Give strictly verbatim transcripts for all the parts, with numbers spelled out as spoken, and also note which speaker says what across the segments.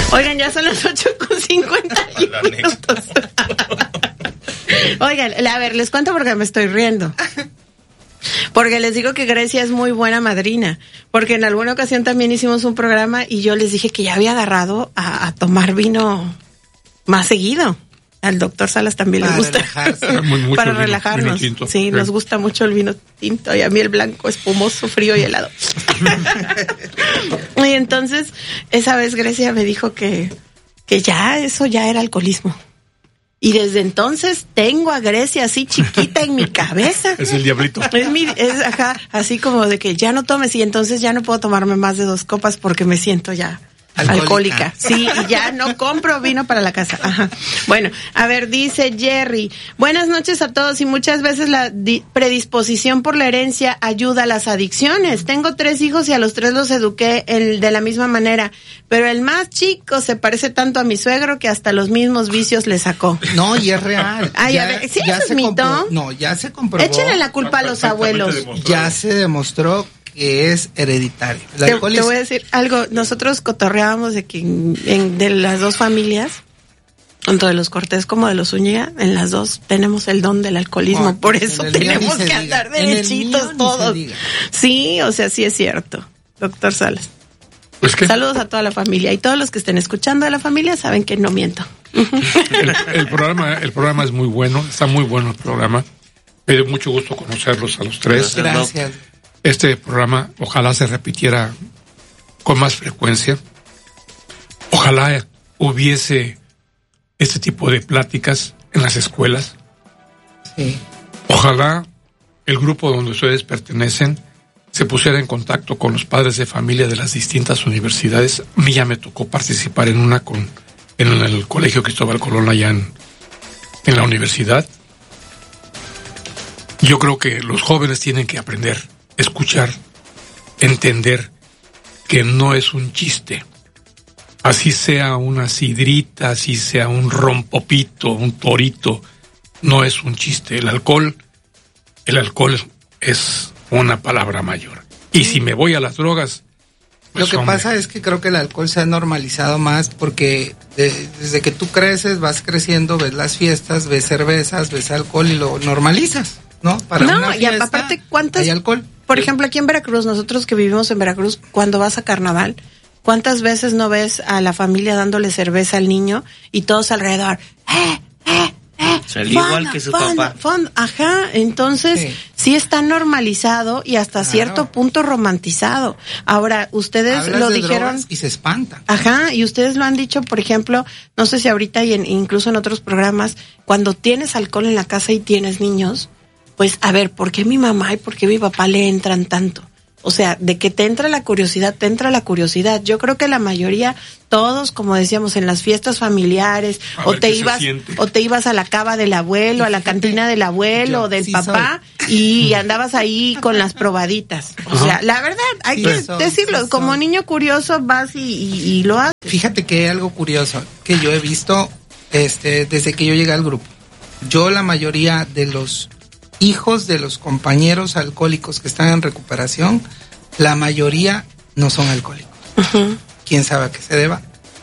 Speaker 1: Oigan, ya son las ocho con cincuenta minutos. Oigan, a ver, les cuento porque me estoy riendo. Porque les digo que Grecia es muy buena madrina. Porque en alguna ocasión también hicimos un programa y yo les dije que ya había agarrado a, a tomar vino más seguido. Al doctor Salas también
Speaker 2: para
Speaker 1: le gusta.
Speaker 2: Relajarse.
Speaker 3: Muy, mucho
Speaker 1: Para
Speaker 3: vino,
Speaker 1: relajarnos.
Speaker 3: vino tinto.
Speaker 1: Sí, sí, nos gusta mucho el vino tinto y a mí el blanco espumoso, frío y helado. Y entonces, esa vez Grecia me dijo que, que ya eso ya era alcoholismo. Y desde entonces tengo a Grecia así chiquita en mi cabeza.
Speaker 3: Es el diablito.
Speaker 1: Es mi, es ajá, así como de que ya no tomes y entonces ya no puedo tomarme más de dos copas porque me siento ya alcohólica. alcohólica. Sí, y ya no compro vino para la casa. Ajá. Bueno, a ver, dice Jerry, buenas noches a todos y muchas veces la di- predisposición por la herencia ayuda a las adicciones. Tengo tres hijos y a los tres los eduqué el, de la misma manera, pero el más chico se parece tanto a mi suegro que hasta los mismos vicios le sacó.
Speaker 2: No, y es real.
Speaker 1: Ay,
Speaker 2: ya,
Speaker 1: a ver, ¿sí
Speaker 2: ya
Speaker 1: eso es
Speaker 2: se
Speaker 1: mito?
Speaker 2: compro- No, ya se comprobó.
Speaker 1: Échenle la culpa a los abuelos.
Speaker 2: Ya se demostró que es hereditario. El
Speaker 1: Te,
Speaker 2: alcohol
Speaker 1: te
Speaker 2: es-
Speaker 1: voy a decir algo, nosotros cotorreábamos de que en, en- de las dos familias, tanto de los Cortés como de los Zúñiga, en las dos tenemos el don del alcoholismo,
Speaker 2: Oh,
Speaker 1: por
Speaker 2: en
Speaker 1: eso
Speaker 2: el mío
Speaker 1: tenemos
Speaker 2: ni se
Speaker 1: que
Speaker 2: diga.
Speaker 1: andar
Speaker 2: En el
Speaker 1: derechitos
Speaker 2: mío ni
Speaker 1: todos.
Speaker 2: se diga.
Speaker 1: Sí, o sea, sí es cierto, doctor Salas.
Speaker 3: Pues que
Speaker 1: Saludos a toda la familia y todos los que estén escuchando de la familia saben que no miento.
Speaker 3: el, el programa, el programa es muy bueno, está muy bueno el programa. Me dio mucho gusto conocerlos a los tres.
Speaker 2: Gracias.
Speaker 3: Este programa ojalá se repitiera con más frecuencia. Ojalá hubiese este tipo de pláticas en las escuelas.
Speaker 2: Sí.
Speaker 3: Ojalá el grupo donde ustedes pertenecen se pusiera en contacto con los padres de familia de las distintas universidades. A mí ya me tocó participar en una con en el Colegio Cristóbal Colón allá en, en la universidad. Yo creo que los jóvenes tienen que aprender, escuchar, entender que no es un chiste. Así sea una sidrita, así sea un rompopito, un torito, no es un chiste. El alcohol, el alcohol es una palabra mayor. Y si me voy a las drogas, pues,
Speaker 2: Lo que
Speaker 3: hombre,
Speaker 2: pasa es que creo que el alcohol se ha normalizado más porque de- desde que tú creces, vas creciendo, ves las fiestas, ves cervezas, ves alcohol y lo normalizas, ¿no? Para
Speaker 1: No,
Speaker 2: una
Speaker 1: y
Speaker 2: fiesta
Speaker 1: aparte, ¿cuántas-
Speaker 2: hay alcohol.
Speaker 1: Por ejemplo, aquí en Veracruz, nosotros que vivimos en Veracruz, cuando vas a carnaval, ¿cuántas veces no ves a la familia dándole cerveza al niño y todos alrededor? ¡Eh, eh, eh!
Speaker 4: Salió
Speaker 1: fondo,
Speaker 4: igual que su
Speaker 1: fondo,
Speaker 4: papá.
Speaker 1: fondo! Ajá, entonces
Speaker 2: Sí.
Speaker 1: sí está normalizado y hasta
Speaker 2: Claro.
Speaker 1: cierto punto romantizado. Ahora, ustedes
Speaker 2: Hablas
Speaker 1: lo
Speaker 2: de
Speaker 1: dijeron...
Speaker 2: drogas y se espantan.
Speaker 1: Ajá, y ustedes lo han dicho, por ejemplo, no sé si ahorita y en, incluso en otros programas, cuando tienes alcohol en la casa y tienes niños, pues a ver, ¿por qué mi mamá y por qué mi papá le entran tanto? O sea, de que te entra la curiosidad, te entra la curiosidad. Yo creo que la mayoría, todos, como decíamos, en las fiestas familiares,
Speaker 3: A
Speaker 1: o
Speaker 3: ver
Speaker 1: te
Speaker 3: qué se
Speaker 1: ibas,
Speaker 3: siente.
Speaker 1: o te ibas a la cava del abuelo, a la cantina del abuelo,
Speaker 2: Yo
Speaker 1: o del
Speaker 2: sí
Speaker 1: papá, y andabas ahí con las probaditas. O
Speaker 3: Ajá.
Speaker 1: sea, la verdad, hay
Speaker 2: Sí
Speaker 1: que
Speaker 2: soy,
Speaker 1: decirlo,
Speaker 2: sí
Speaker 1: como
Speaker 2: soy.
Speaker 1: niño curioso vas y, y, y lo haces.
Speaker 2: Fíjate que hay algo curioso que yo he visto este desde que yo llegué al grupo. Yo la mayoría de los hijos de los compañeros alcohólicos que están en recuperación, la mayoría no son alcohólicos.
Speaker 1: Ujú.
Speaker 2: Quién sabe a qué se deba,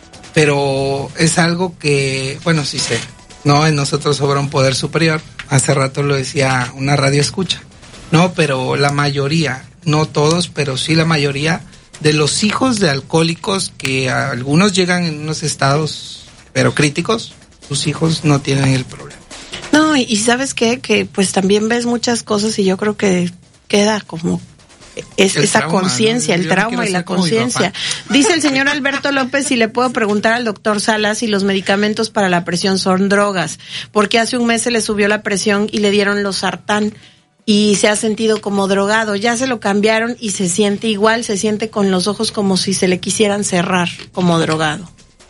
Speaker 2: pero es algo que, bueno, sí sé, no, en nosotros sobra un poder superior. Hace rato lo decía una radio escucha, no, pero la mayoría, no todos, pero sí la mayoría de los hijos de alcohólicos, que algunos llegan en unos estados, pero críticos, sus hijos no tienen el problema.
Speaker 1: No, y, y ¿sabes qué? Que pues también ves muchas cosas y yo creo que queda como es,
Speaker 2: El
Speaker 1: esa
Speaker 2: trauma,
Speaker 1: conciencia,
Speaker 2: ¿no?
Speaker 1: el
Speaker 2: Yo no
Speaker 1: trauma
Speaker 2: quiero
Speaker 1: y la
Speaker 2: ser como mi
Speaker 1: conciencia. Dice el señor Alberto López si le puedo preguntar al doctor Salas si los medicamentos para la presión son drogas, porque hace un mes se le subió la presión y le dieron los sartán y se ha sentido como drogado. Ya se lo cambiaron y se siente igual, se siente con los ojos como si se le quisieran cerrar, como drogado.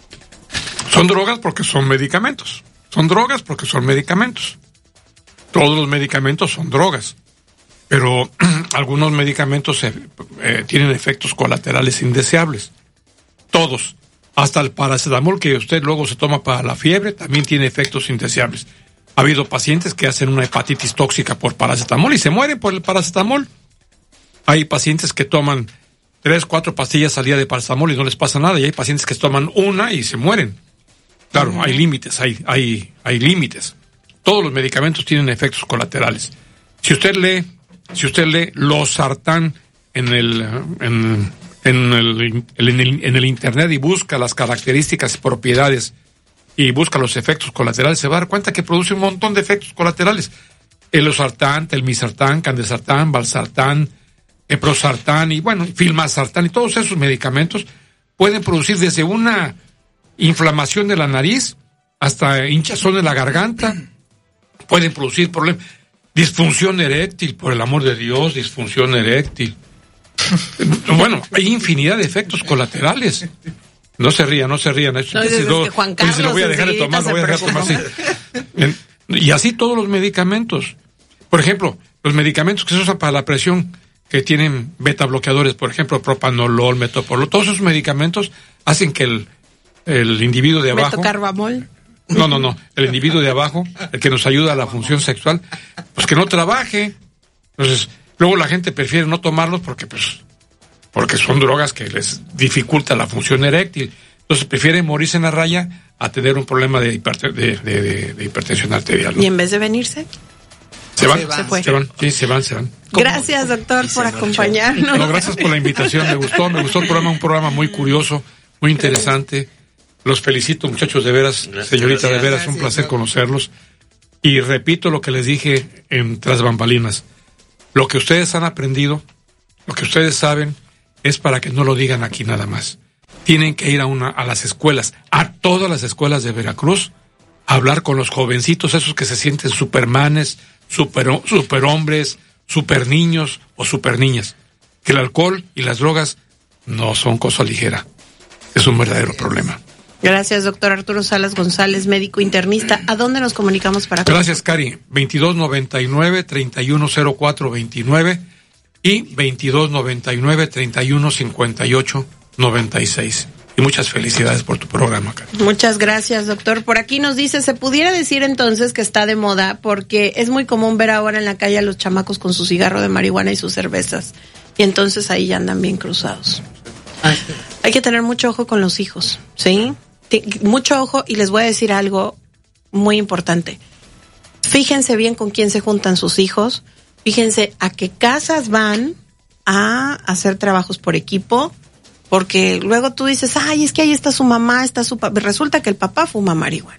Speaker 3: son drogas porque son medicamentos. Son drogas porque son medicamentos. Todos los medicamentos son drogas. Pero algunos medicamentos eh, eh, tienen efectos colaterales indeseables. Todos. Hasta el paracetamol que usted luego se toma para la fiebre también tiene efectos indeseables. Ha habido pacientes que hacen una hepatitis tóxica por paracetamol y se mueren por el paracetamol. Hay pacientes que toman tres, cuatro pastillas al día de paracetamol y no les pasa nada, y hay pacientes que toman una y se mueren. Claro, uh-huh. hay límites, hay, hay, hay límites. Todos los medicamentos tienen efectos colaterales. Si usted lee, si usted lee losartán en el, en, en el, en el, en el internet y busca las características y propiedades y busca los efectos colaterales, se va a dar cuenta que produce un montón de efectos colaterales. El losartán, telmisartán, candesartán, valsartán, eprosartán y bueno, filmasartán y todos esos medicamentos pueden producir desde una inflamación de la nariz hasta hinchazón en la garganta, pueden producir problemas, disfunción eréctil, por el amor de Dios, disfunción eréctil. Bueno, hay infinidad de efectos colaterales. No se rían, no se rían. No,
Speaker 1: no, es no, que Juan Carlos
Speaker 3: si lo voy a dejar de tomar, lo voy a dejar de tomar así. Y así todos los medicamentos. Por ejemplo, los medicamentos que se usan para la presión, que tienen beta bloqueadores, por ejemplo, propanolol, metoprolol, todos esos medicamentos hacen que el, el individuo de abajo...
Speaker 1: Metocarbamol.
Speaker 3: No, no, no. El individuo de abajo, el que nos ayuda a la función sexual, pues que no trabaje. Entonces, luego la gente prefiere no tomarlos porque, pues, porque son drogas que les dificulta la función eréctil. Entonces, prefieren morirse en la raya a tener un problema de, hiperten- de, de, de, de hipertensión arterial, ¿no?
Speaker 1: ¿Y en vez de venirse?
Speaker 3: Se van,
Speaker 1: se, se, fue.
Speaker 3: se van, sí, se van, se van.
Speaker 1: Gracias, doctor, por acompañarnos.
Speaker 3: No, gracias por la invitación, me gustó, me gustó el programa, un programa muy curioso, muy interesante. Los felicito, muchachos, de veras, gracias, señorita, gracias, de veras, gracias, un placer conocerlos. Y repito lo que les dije en Tras Bambalinas. Lo que ustedes han aprendido, lo que ustedes saben, es para que no lo digan aquí nada más. Tienen que ir a una, a las escuelas, a todas las escuelas de Veracruz, a hablar con los jovencitos, esos que se sienten supermanes, super, superhombres, super niños o super niñas. Que el alcohol y las drogas no son cosa ligera. Es un verdadero problema.
Speaker 1: Gracias, doctor Arturo Salas González, médico internista. ¿A dónde nos comunicamos para...
Speaker 3: Gracias, Cari. veintidós noventa y nueve, treinta y uno cero cuatro veintinueve y veintidós noventa y nueve, treinta y uno cincuenta y ocho noventa y seis. Y muchas felicidades por tu programa, Cari.
Speaker 1: Muchas gracias, doctor. Por aquí nos dice, ¿se pudiera decir entonces que está de moda? Porque es muy común ver ahora en la calle a los chamacos con su cigarro de marihuana y sus cervezas. Y entonces ahí ya andan bien cruzados. Ay. Hay que tener mucho ojo con los hijos, ¿sí? Mucho ojo, y les voy a decir algo muy importante. Fíjense bien con quién se juntan sus hijos, fíjense a qué casas van a hacer trabajos por equipo, porque luego tú dices, ay, es que ahí está su mamá, está su papá, resulta que el papá fuma marihuana.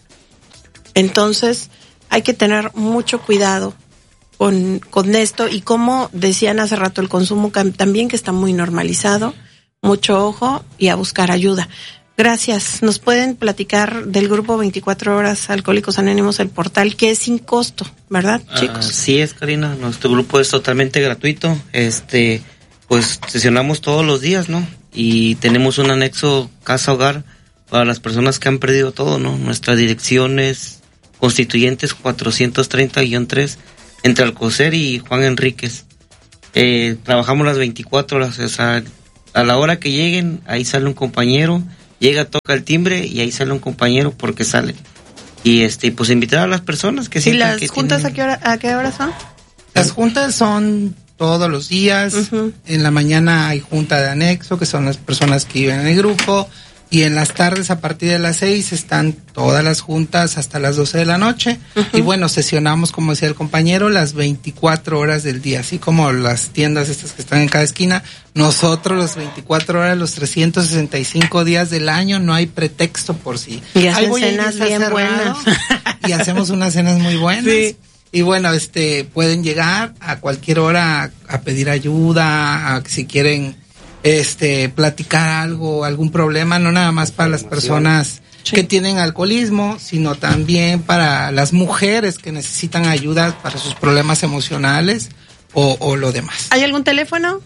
Speaker 1: Entonces hay que tener mucho cuidado con, con esto, y como decían hace rato, el consumo también, que está muy normalizado. Mucho ojo y a buscar ayuda. Gracias. ¿Nos pueden platicar del grupo veinticuatro horas Alcohólicos Anónimos, el portal, que es sin costo, verdad, chicos?
Speaker 4: Uh, sí es, Karina. Nuestro grupo es totalmente gratuito. Este, pues sesionamos todos los días, ¿no? Y tenemos un anexo casa-hogar para las personas que han perdido todo, ¿no? Nuestra dirección es Constituyentes cuatrocientos treinta guión tres, entre Alcocer y Juan Enríquez. Eh, trabajamos las veinticuatro horas, o sea, a la hora que lleguen, ahí sale un compañero, llega, toca el timbre y ahí sale un compañero porque sale. Y este, pues invitar a las personas que
Speaker 1: sí. ¿Y las
Speaker 4: que
Speaker 1: juntas
Speaker 4: tienen...
Speaker 1: a qué hora, a qué hora son?
Speaker 2: Las juntas son todos los días. Uh-huh. En la mañana hay junta de anexo, que son las personas que viven en el grupo. Y en las tardes, a partir de las seis, están todas las juntas hasta las doce de la noche. Uh-huh. Y bueno, sesionamos, como decía el compañero, las veinticuatro horas del día. Así como las tiendas estas que están en cada esquina, nosotros las veinticuatro horas, los trescientos sesenta y cinco días del año, no hay pretexto por si...
Speaker 1: Y hacen cenas bien buenas.
Speaker 2: Y hacemos unas cenas muy buenas.
Speaker 1: Sí.
Speaker 2: Y bueno, este, pueden llegar a cualquier hora a, a pedir ayuda, a si quieren... este platicar algo, algún problema, no nada más para las personas sí. que tienen alcoholismo, sino también para las mujeres que necesitan ayuda para sus problemas emocionales o, o lo demás.
Speaker 1: ¿Hay algún teléfono?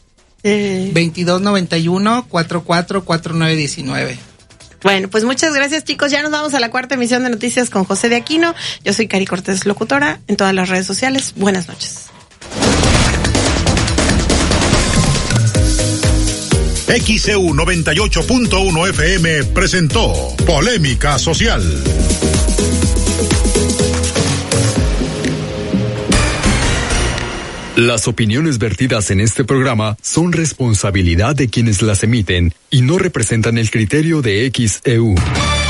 Speaker 2: Eh... veintidós noventa y uno, cuarenta y cuatro, cuarenta y nueve diecinueve.
Speaker 1: Bueno, pues muchas gracias, chicos. Ya nos vamos a la cuarta emisión de Noticias con José de Aquino. Yo soy Cari Cortés, locutora, en todas las redes sociales. Buenas noches.
Speaker 5: X C U noventa y ocho punto uno F M presentó Polémica Social.
Speaker 6: Las opiniones vertidas en este programa son responsabilidad de quienes las emiten y no representan el criterio de X E U.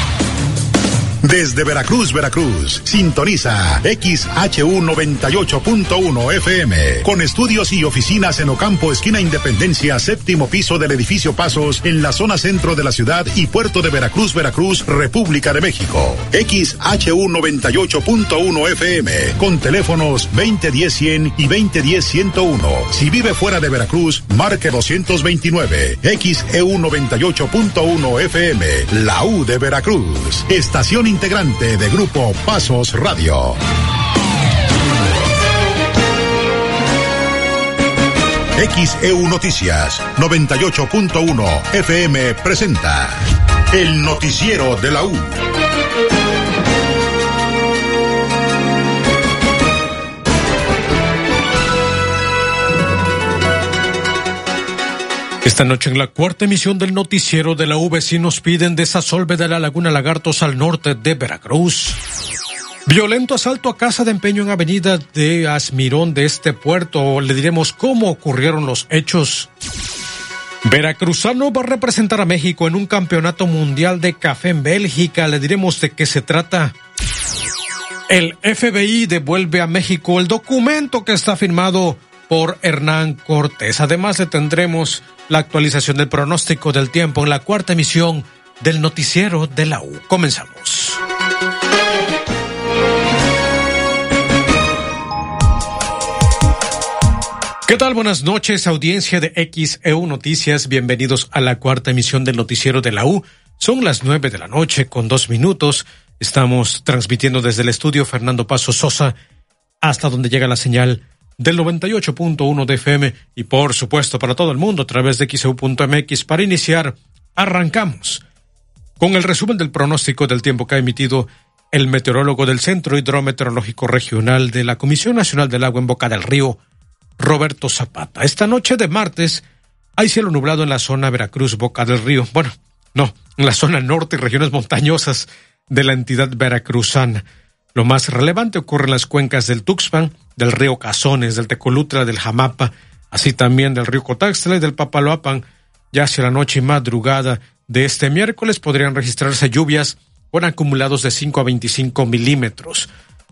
Speaker 5: Desde Veracruz, Veracruz, sintoniza X H U noventa y ocho punto uno F M, con estudios y oficinas en Ocampo, esquina Independencia, séptimo piso del edificio Pasos, en la zona centro de la ciudad y puerto de Veracruz, Veracruz, República de México. X H U noventa y ocho punto uno F M, con teléfonos veinte diez cien y veinte diez ciento uno. Si vive fuera de Veracruz, marque doscientos veintinueve. X E U noventa y ocho punto uno F M, la U de Veracruz. Estación integrante de Grupo Pasos Radio. X E U Noticias noventa y ocho punto uno F M presenta el noticiero de la U.
Speaker 7: Esta noche en la cuarta emisión del noticiero de la U, vecinos piden desasolve de la Laguna Lagartos al norte de Veracruz. Violento asalto a casa de empeño en avenida de Asmirón de este puerto. Le diremos cómo ocurrieron los hechos. Veracruzano va a representar a México en un campeonato mundial de café en Bélgica. Le diremos de qué se trata. El F B I devuelve a México el documento que está firmado por Hernán Cortés. Además, le tendremos la actualización del pronóstico del tiempo en la cuarta emisión del noticiero de la U. Comenzamos. ¿Qué tal? Buenas noches, audiencia de X E U Noticias. Bienvenidos a la cuarta emisión del noticiero de la U. Son las nueve de la noche con dos minutos. Estamos transmitiendo desde el estudio Fernando Paso Sosa hasta donde llega la señal del noventa y ocho punto uno de F M y por supuesto para todo el mundo a través de X E U punto M X. Para iniciar, arrancamos con el resumen del pronóstico del tiempo que ha emitido el meteorólogo del Centro Hidrometeorológico Regional de la Comisión Nacional del Agua en Boca del Río, Roberto Zapata. Esta noche de martes hay cielo nublado en la zona Veracruz, Boca del Río. Bueno, no, en la zona norte y regiones montañosas de la entidad veracruzana. Lo más relevante ocurre en las cuencas del Tuxpan, del río Cazones, del Tecolutla, del Jamapa, así también del río Cotaxtla y del Papaloapan. Ya hacia la noche y madrugada de este miércoles podrían registrarse lluvias con acumulados de cinco a veinticinco milímetros.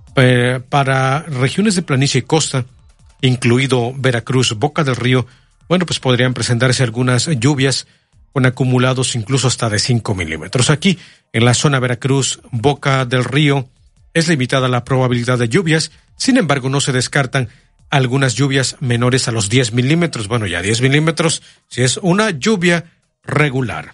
Speaker 7: Eh, para regiones de planicie y costa, incluido Veracruz, Boca del Río, bueno, pues podrían presentarse algunas lluvias con acumulados incluso hasta de cinco milímetros. Aquí, en la zona Veracruz, Boca del Río, es limitada la probabilidad de lluvias, sin embargo no se descartan algunas lluvias menores a los diez milímetros. Bueno, ya diez milímetros, si es una lluvia regular.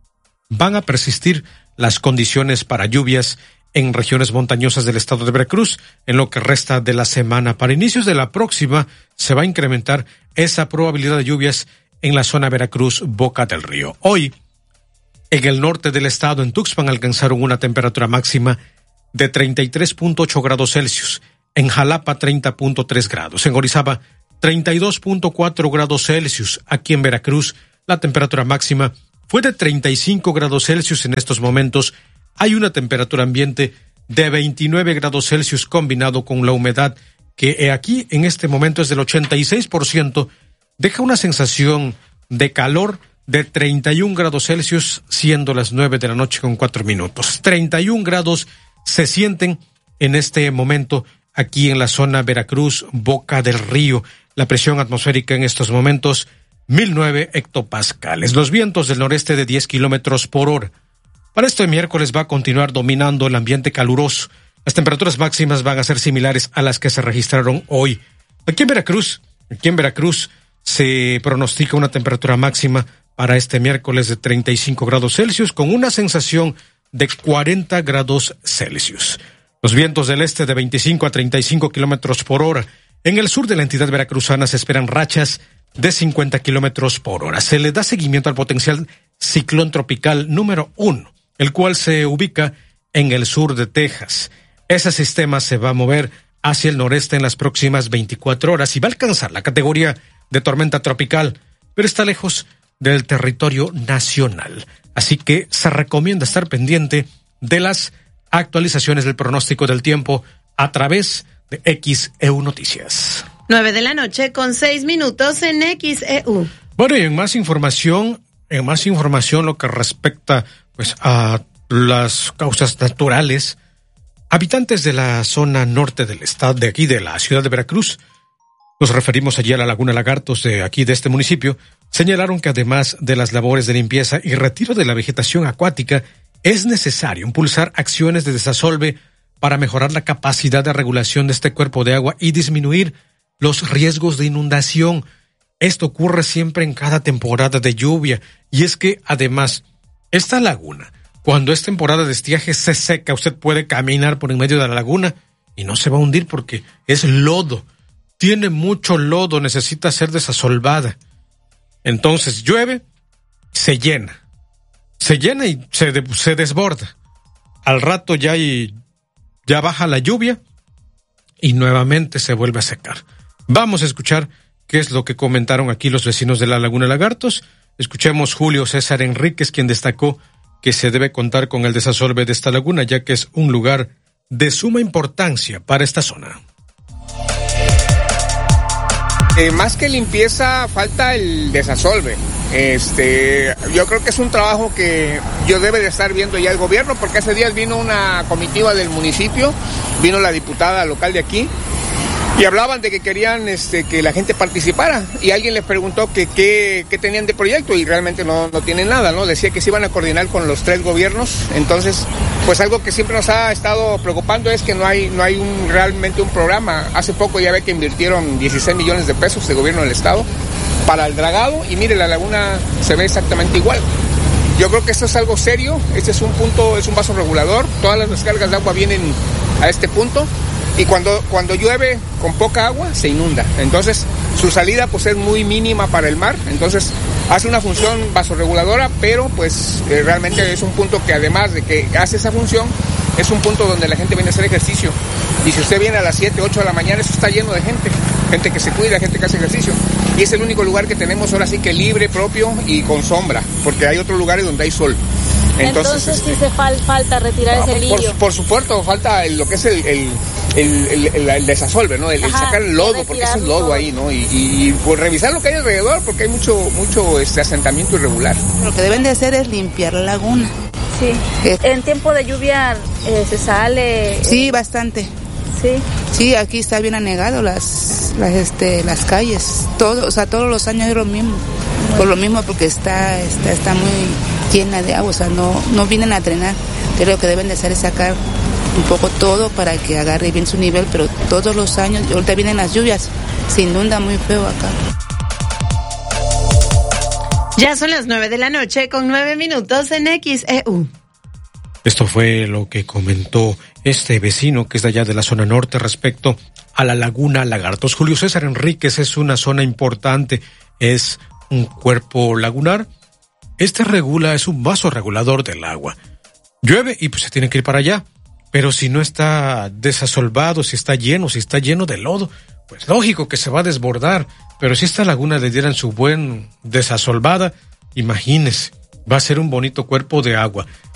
Speaker 7: Van a persistir las condiciones para lluvias en regiones montañosas del estado de Veracruz en lo que resta de la semana. Para inicios de la próxima se va a incrementar esa probabilidad de lluvias en la zona Veracruz, Boca del Río. Hoy, en el norte del estado, en Tuxpan, alcanzaron una temperatura máxima de treinta y tres punto ocho grados Celsius, en Jalapa treinta punto tres grados, en Orizaba treinta y dos punto cuatro grados Celsius. Aquí en Veracruz la temperatura máxima fue de treinta y cinco grados Celsius. En estos momentos hay una temperatura ambiente de veintinueve grados Celsius combinado con la humedad que aquí en este momento es del ochenta y seis por ciento, deja una sensación de calor de treinta y un grados Celsius, siendo las nueve de la noche con cuatro minutos. treinta y un grados se sienten en este momento aquí en la zona Veracruz, Boca del Río. La presión atmosférica en estos momentos, mil nueve hectopascales. Los vientos del noreste de diez kilómetros por hora. Para este miércoles va a continuar dominando el ambiente caluroso. Las temperaturas máximas van a ser similares a las que se registraron hoy. Aquí en Veracruz, aquí en Veracruz se pronostica una temperatura máxima para este miércoles de treinta y cinco grados Celsius con una sensación de cuarenta grados Celsius. Los vientos del este de veinticinco a treinta y cinco kilómetros por hora. En el sur de la entidad veracruzana se esperan rachas de cincuenta kilómetros por hora. Se le da seguimiento al potencial ciclón tropical número uno, el cual se ubica en el sur de Texas. Ese sistema se va a mover hacia el noreste en las próximas veinticuatro horas y va a alcanzar la categoría de tormenta tropical, pero está lejos del territorio nacional. Así que se recomienda estar pendiente de las actualizaciones del pronóstico del tiempo a través de X E U Noticias.
Speaker 1: Nueve de la noche con seis minutos en X E U.
Speaker 7: Bueno, y en más información, en más información lo que respecta pues a las causas naturales, habitantes de la zona norte del estado, de aquí de la ciudad de Veracruz, nos referimos allí a la Laguna Lagartos de aquí de este municipio, señalaron que además de las labores de limpieza y retiro de la vegetación acuática, es necesario impulsar acciones de desasolve para mejorar la capacidad de regulación de este cuerpo de agua y disminuir los riesgos de inundación. Esto ocurre siempre en cada temporada de lluvia, y es que además esta laguna, cuando es temporada de estiaje, se seca. Usted puede caminar por en medio de la laguna y no se va a hundir porque es lodo. Tiene mucho lodo, necesita ser desasolvada. Entonces llueve, se llena. Se llena y se, de, se desborda. Al rato ya, hay, ya baja la lluvia y nuevamente se vuelve a secar. Vamos a escuchar qué es lo que comentaron aquí los vecinos de la Laguna Lagartos. Escuchemos Julio César Enríquez, quien destacó que se debe contar con el desasolve de esta laguna, ya que es un lugar de suma importancia para esta zona.
Speaker 8: Eh, más que limpieza, falta el desasolve. Este, yo creo que es un trabajo que yo debe de estar viendo ya el gobierno, porque hace días vino una comitiva del municipio, vino la diputada local de aquí, y hablaban de que querían este, que la gente participara, y alguien les preguntó que qué tenían de proyecto, y realmente no, no tienen nada, ¿no? Decía que se iban a coordinar con los tres gobiernos. Entonces, pues algo que siempre nos ha estado preocupando es que no hay, no hay un, realmente un programa. Hace poco ya ve que invirtieron dieciséis millones de pesos de gobierno del estado para el dragado, y mire, la laguna se ve exactamente igual. Yo creo que esto es algo serio, este es un punto, es un vaso regulador, todas las descargas de agua vienen a este punto, y cuando, cuando llueve con poca agua se inunda. Entonces su salida pues es muy mínima para el mar, entonces hace una función vasorreguladora, pero pues eh, realmente es un punto que además de que hace esa función, es un punto donde la gente viene a hacer ejercicio. Y si usted viene a las siete, ocho de la mañana, eso está lleno de gente, gente que se cuida, gente que hace ejercicio. Y es el único lugar que tenemos ahora sí que libre, propio y con sombra, porque hay otros lugares donde hay sol.
Speaker 9: Entonces, Entonces este, sí se fal, falta retirar no, ese lirio.
Speaker 8: Por, por supuesto, falta el, lo que es el, el, el, el, el, el desasolve, ¿no? El, Ajá, el sacar el lodo, porque es el lodo todo ahí, ¿no? Y, y, y por revisar lo que hay alrededor, porque hay mucho mucho este asentamiento irregular.
Speaker 10: Lo que deben de hacer es limpiar la laguna.
Speaker 9: Sí. Eh. En tiempo de lluvia eh, se sale.
Speaker 10: Sí,
Speaker 9: eh.
Speaker 10: bastante.
Speaker 9: Sí.
Speaker 10: Sí, aquí está bien anegado las, las, este, las calles. Todo, o sea, todos los años es lo mismo. Bueno. Por lo mismo, porque está, está, está muy llena de agua, o sea, no, no vienen a drenar. Pero lo que deben de hacer es sacar un poco todo para que agarre bien su nivel, pero todos los años, ahorita vienen las lluvias, se inunda muy feo acá.
Speaker 1: Ya son las nueve de la noche con nueve minutos en X E U.
Speaker 7: Esto fue lo que comentó este vecino que es de allá de la zona norte respecto a la Laguna Lagartos. Julio César Enríquez, es una zona importante, es un cuerpo lagunar. Este regula, es un vaso regulador del agua. Llueve y pues se tiene que ir para allá, pero si no está desasolvado, si está lleno, si está lleno de lodo, pues lógico que se va a desbordar. Pero si esta laguna le dieran su buen desasolvada, imagínese, va a ser un bonito cuerpo de agua.